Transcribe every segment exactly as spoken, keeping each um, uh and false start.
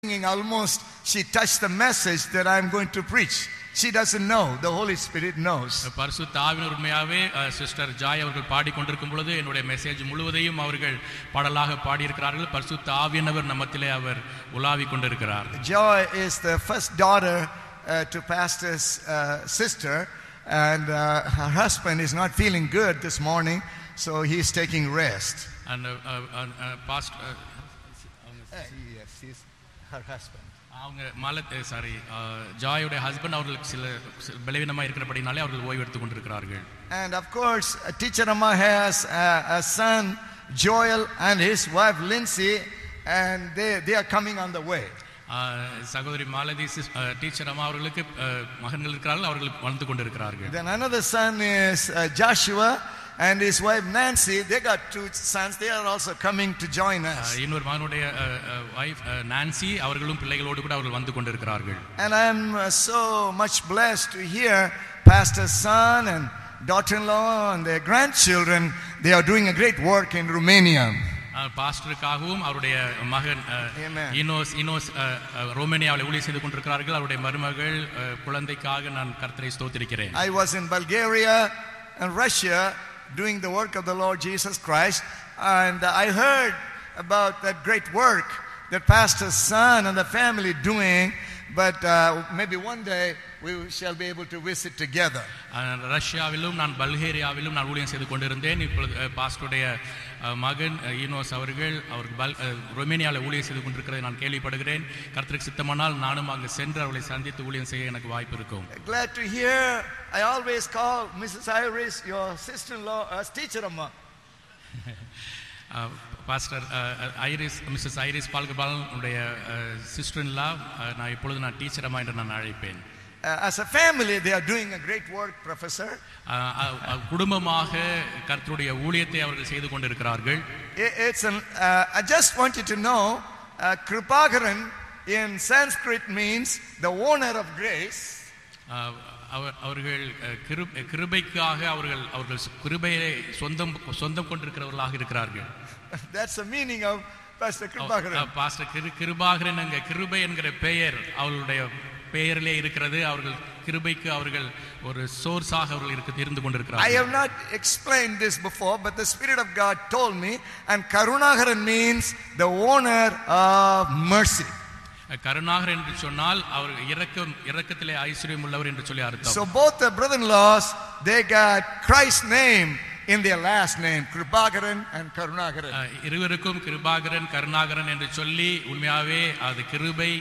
singing, almost she touched the message that I'm going to preach. She doesn't know. The Holy Spirit knows. பரிசுத்த ஆவியானவர் உண்மையாவே sister Joy அவர்கள் பாடிக்கொண்டிருக்கும் பொழுது என்னுடைய message முழுவதையும் அவர்கள் பாடலாக பாடியிருக்கிறார்கள். பரிசுத்த ஆவியானவர் நம்மத்திலே அவர் உலாவிக் கொண்டிருக்கிறார். Joy is the first daughter uh, to pastor's uh, sister, and uh, her husband is not feeling good this morning, so he is taking rest. And uh, uh, uh, past uh, uh, yes, he's her husband. அவங்க மாலத் sorry ஜாயோட husband அவர்களுக்கு சில பலவீனமாக இருக்கிறபடினாலே அவர்கள் ஓய்வு எடுத்துக் கொண்டிருக்கிறார்கள். And of course, Teacher Amma has a, a son, Joel, and his wife Lindsay, and they they are coming on the way. சகோதரி மாலதி டீச்சர் அம்மா அவர்களுக்கு மகன்கள் இருக்கிறார்கள், அவர்கள் வந்து கொண்டிருக்கிறார்கள். Then another son is uh, Joshua and his wife Nancy. They got two sons. They are also coming to join us. இன்னொரு மகனுடைய வைஃப் நான்சி அவர்களும் பிள்ளைகளோடு கூட அவர்கள் வந்து கொண்டிருக்கிறார்கள். And I am so much blessed to hear Pastor's son and daughter-in-law and their grandchildren. They are doing a great work in Romania. பாஸ்டருக்காகவும் அவருடைய மகன் இனோஸ் இனோஸ் ரோமேனியாவில் ஊழியம் செய்து கொண்டிருக்கிறார்கள். அவருடைய மருமகள் குழந்தைக்காக நான் கர்த்தரை ஸ்தோத்திரிக்கிறேன். I was in Bulgaria and Russia doing the work of the Lord Jesus Christ, and I heard about that great work that Pastor's son and the family doing, but uh, maybe one day we shall be able to visit together. ரஷ்யாவிலும் நான் பல்கேரியாவிலும் நான் ஊழியம் செய்து கொண்டிருந்தேன். இப்பொழுது பாஸ்டருடைய மகன் ஈனோஸ் அவர்கள் அவருக்கு ரொமேனியாவில் ஊழியம் செய்து கொண்டிருக்கிறதை நான் கேள்விப்படுகிறேன். கர்த்தருக்கு சித்தமானால் நானும் அங்கு சென்று அவர்களை சந்தித்து ஊழியம் செய்ய எனக்கு வாய்ப்பு இருக்கும். Glad to hear. I always call Missus Iris your sister-in-law as Teacher Amma. Pastor iris Mrs iris பால்கபாலன் உடைய சிஸ்டர் இன் லா நான் இப்பொழுது நான் டீச்சர் அம்மா என்று நான் அழைப்பேன். As a family they are doing a great work, Professor. குடும்பமாக கர்த்தருடைய ஊழியத்தை அவர்கள் செய்து கொண்டிருக்கிறார்கள். It's an uh, I just want you to know uh, Kripagaran in Sanskrit means the owner of grace. அவர்கள் கிருபைக்காக அவர்கள் அவர்கள் கிருபையை சொந்தம் சொந்தம் கொண்டிருக்கிறவர்களாக இருக்கிறார்கள். That's the meaning of Pastor Kripagaran. Pastor Kirubakaran என்கிற கிருபை என்கிற பெயர் அவர்களுடைய பெயரிலே இருக்கிறது. அவர்கள் கிருபைக்கு அவர்கள் ஒரு சோர்ஸாக அவர்கள் இருக்கு இருந்து கொண்டிருக்கிறார்கள். I have not explained this before, but the Spirit of God told me, and Karunagaran means the owner of mercy. Karunakar என்று சொன்னால் அவர் இரக்கம் இரக்கத்திலே ஐஸ்வர்யம் உள்ளவர் என்று சொல்லி அர்த்தம். So both the brother-in-laws, they got Christ's name in their last name, Kripagaran and Karunagaran. இருவருக்கும் கிருபாகரன் கருணாகரன் என்று சொல்லி உண்மையாவே அது கிருபை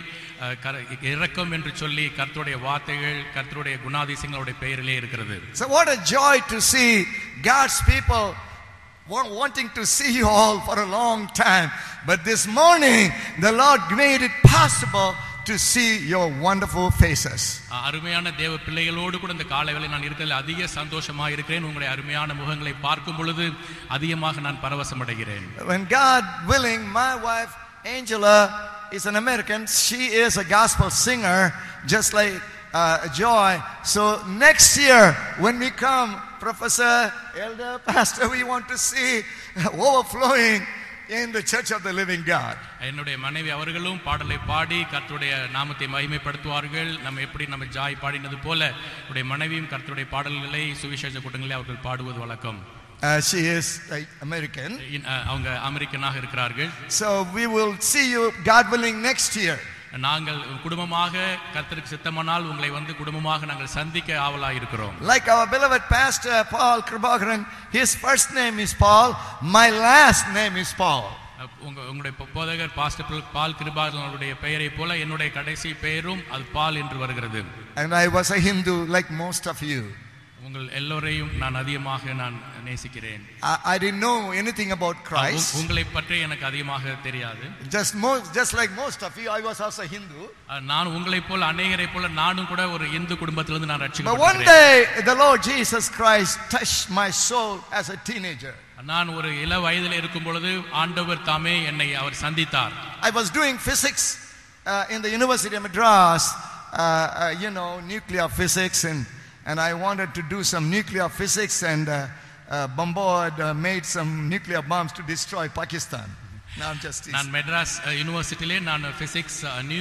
இரக்கம் என்று சொல்லி கர்த்தருடைய வார்த்தைகள் கர்த்தருடைய குணாதிசயங்களுடைய பெயரிலே இருக்கிறது. So what a joy to see God's people wanting to see you all for a long time, but this morning the Lord made it possible to see your wonderful faces. அருமையான தேவ பிள்ளைகளோடு கூட இந்த காலைவேளை நான் இருக்கிறதில் அதிக சந்தோஷமாக இருக்கிறேன். உங்களுடைய அருமையான முகங்களை பார்க்கும் பொழுது அதிகமாக நான் பரவசம் அடைகிறேன். When God willing, my wife Angela is an American. She is a gospel singer just like uh, Joy. So next year when we come, Professor, Elder, Pastor, we want to see overflowing in the Church of the Living God. என்னுடைய மனைவி அவர்களும் பாடலை பாடி கர்த்தருடைய நாமத்தை மகிமைப்படுத்துவார்கள். நம்ம எப்படி நம்ம Joy பாடினது போல உடைய மனைவியும் கர்த்தருடைய பாடல்களை சுவிசேஷ கூட்டங்களில் அவர்கள் பாடுவது வழக்கம். Uh, she is like American. அவங்க அமெரிக்கனாக இருக்கிறார்கள். So we will see you, God willing, next year. நாங்கள் குடும்பமாக கர்த்தருக்கு சித்தமானால் உங்களை வந்து குடும்பமாக நாங்கள் சந்திக்க ஆவலாக இருக்கிறோம். Like our beloved pastor Paul Kripagaran, his first name is Paul, my last name is Paul. உங்க உங்களுடைய போதகர் பாஸ்டர் பால் கிருபாகரன் அவருடைய பெயரை போல என்னுடைய கடைசி பெயரும் அது பால் என்று வருகிறது. And I was a Hindu like most of you. உங்கள் எல்லோரையும் நான் அதிகமாக நான் நேசிக்கிறேன். I didn't know anything about Christ. உங்களை பற்றி எனக்கு அதிகமாக தெரியாது. Just most just like most of you, I was also a Hindu. நான் உங்களை போல அநேகரை போல நானும் கூட ஒரு இந்து குடும்பத்திலிருந்து நான் ரட்சிக்கப்பட்டேன். But one day the Lord Jesus Christ touched my soul as a teenager. நான் ஒரு இள வயதில் இருக்கும் பொழுது ஆண்டவர் தாமே என்னை அவர் சந்தித்தார். I was doing physics uh, in the University of Madras, uh, uh, you know, nuclear physics, and and I wanted to do some nuclear physics and uh, uh, bombard uh, made some nuclear bombs to destroy Pakistan. No, I'm just teasing. நான் மெட்ராஸ் யூனிவர்சிட்டியிலே நான் physics